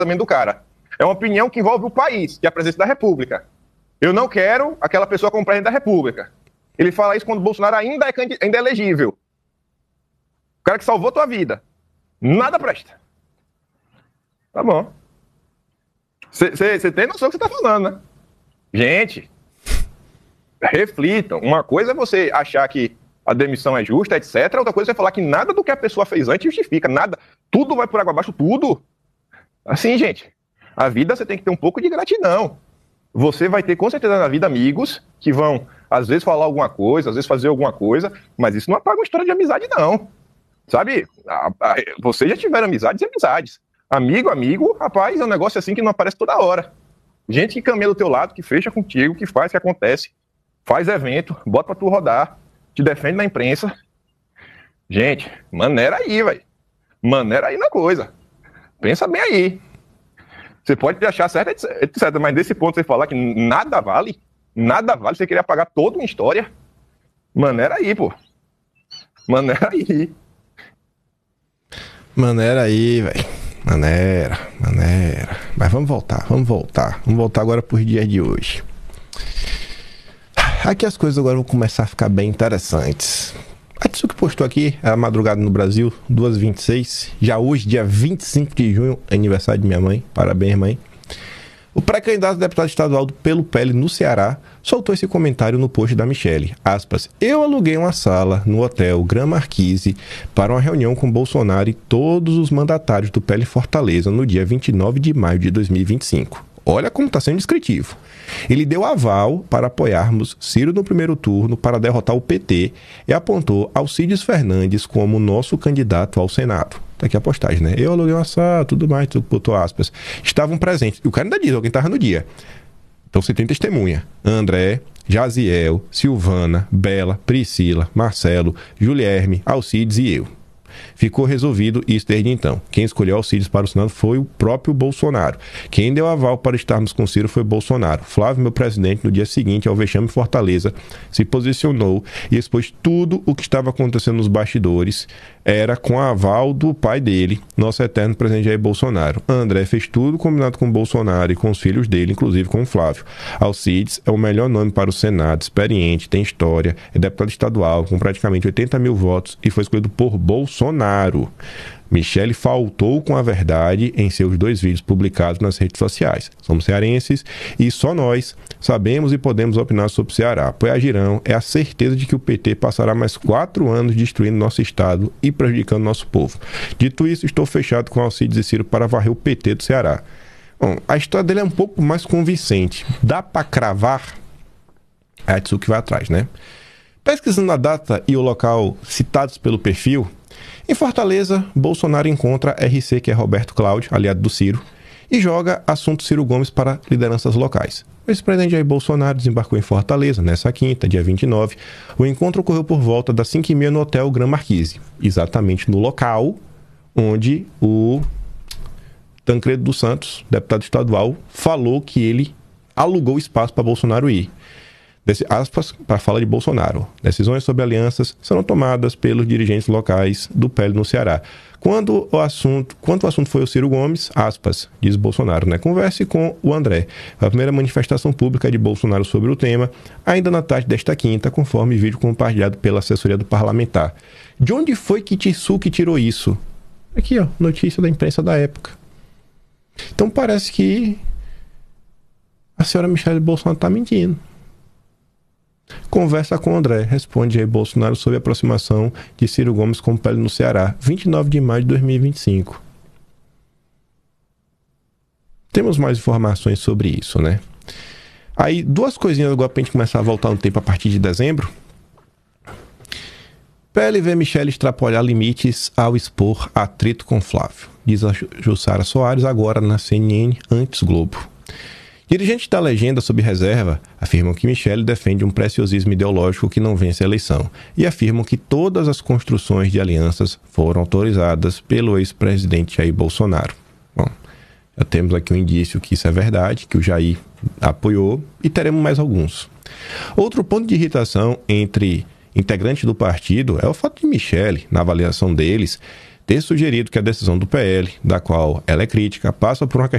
casamento do cara. É uma opinião que envolve o país, que é a presidência da República. Eu não quero aquela pessoa como presidente da República. Ele fala isso quando o Bolsonaro ainda é elegível. O cara que salvou tua vida. Nada presta. Tá bom. Você tem noção do que você tá falando, né? Gente, reflitam. Uma coisa é você achar que a demissão é justa, etc. Outra coisa é você falar que nada do que a pessoa fez antes justifica. Nada. Tudo vai por água abaixo, tudo. Assim, gente, a vida você tem que ter um pouco de gratidão. Você vai ter, com certeza, na vida, amigos que vão, às vezes, falar alguma coisa, às vezes fazer alguma coisa, mas isso não apaga uma história de amizade, não. Sabe? Vocês já tiveram amizades e amizades. Amigo, rapaz, é um negócio assim que não aparece toda hora. Gente que caminha do teu lado, que fecha contigo, que faz, que acontece, faz evento, bota pra tu rodar, te defende na imprensa. Gente, maneira aí, velho. Maneira aí na coisa. Pensa bem aí. Você pode achar certo, etc. Mas nesse ponto você falar que nada vale, você queria apagar toda uma história. Maneira aí, pô. Maneira aí. Maneira aí, velho. Maneira. Mas vamos voltar. Vamos voltar agora pros dias de hoje. Aqui as coisas agora vão começar a ficar bem interessantes. A Tsuki postou aqui, a madrugada no Brasil, 2h26. Já hoje, dia 25 de junho, aniversário de minha mãe. Parabéns, mãe. O pré-candidato a deputado estadual pelo PL no Ceará soltou esse comentário no post da Michelle. Aspas, eu aluguei uma sala no hotel Gran Marquise para uma reunião com Bolsonaro e todos os mandatários do PL Fortaleza no dia 29 de maio de 2025. Olha como está sendo descritivo. Ele deu aval para apoiarmos Ciro no primeiro turno para derrotar o PT e apontou Alcides Fernandes como nosso candidato ao Senado. Tá aqui a postagem, né? Eu aluguei uma sala, tudo mais, tudo botou aspas. Estavam presentes. E o cara ainda diz, alguém estava no dia. Então você tem testemunha. André, Jaziel, Silvana, Bela, Priscila, Marcelo, Julierme, Alcides e eu. Ficou resolvido isso desde então. Quem escolheu Alcides para o Senado foi o próprio Bolsonaro. Quem deu aval para estarmos com Ciro foi Bolsonaro. Flávio, meu presidente, no dia seguinte ao vexame em Fortaleza, se posicionou e expôs tudo o que estava acontecendo nos bastidores. Era com a aval do pai dele, nosso eterno presidente Jair Bolsonaro. André fez tudo combinado com Bolsonaro e com os filhos dele, inclusive com o Flávio. Alcides é o melhor nome para o Senado, experiente, tem história, é deputado estadual, com praticamente 80 mil votos e foi escolhido por Bolsonaro. Michelle faltou com a verdade em seus 2 vídeos publicados nas redes sociais. Somos cearenses e só nós sabemos e podemos opinar sobre o Ceará. Apoiar Girão é a certeza de que o PT passará mais 4 anos destruindo nosso estado e prejudicando nosso povo. Dito isso, estou fechado com Alcides e Ciro para varrer o PT do Ceará. Bom, a história dele é um pouco mais convincente. Dá para cravar? A Atsuki vai atrás, né? Pesquisando a data e o local citados pelo perfil, em Fortaleza, Bolsonaro encontra RC, que é Roberto Cláudio, aliado do Ciro, e joga assunto Ciro Gomes para lideranças locais. O ex-presidente Jair Bolsonaro desembarcou em Fortaleza nessa quinta, dia 29. O encontro ocorreu por volta das 5h30 no Hotel Gran Marquise, exatamente no local onde o Tancredo dos Santos, deputado estadual, falou que ele alugou espaço para Bolsonaro ir. Aspas para a fala de Bolsonaro. Decisões sobre alianças serão tomadas pelos dirigentes locais do PL no Ceará. Quanto o assunto foi o Ciro Gomes, aspas, diz Bolsonaro, né? Converse com o André. A primeira manifestação pública de Bolsonaro sobre o tema, ainda na tarde desta quinta, conforme vídeo compartilhado pela assessoria do parlamentar. De onde foi que Tsuki tirou isso? Aqui, ó, notícia da imprensa da época. Então parece que a senhora Michelle Bolsonaro está mentindo. Conversa com o André, responde Jair Bolsonaro sobre a aproximação de Ciro Gomes com o PL no Ceará, 29 de maio de 2025. Temos mais informações sobre isso, né? Aí, 2 coisinhas agora pra gente começar a voltar no tempo a partir de dezembro. PL vê Michelle extrapolar limites ao expor atrito com Flávio, diz a Jussara Soares agora na CNN, antes Globo. Dirigentes da legenda sob reserva afirmam que Michelle defende um preciosismo ideológico que não vence a eleição e afirmam que todas as construções de alianças foram autorizadas pelo ex-presidente Jair Bolsonaro. Bom, já temos aqui um indício que isso é verdade, que o Jair apoiou e teremos mais alguns. Outro ponto de irritação entre integrantes do partido é o fato de Michelle, na avaliação deles, ter sugerido que a decisão do PL, da qual ela é crítica, passa por uma questão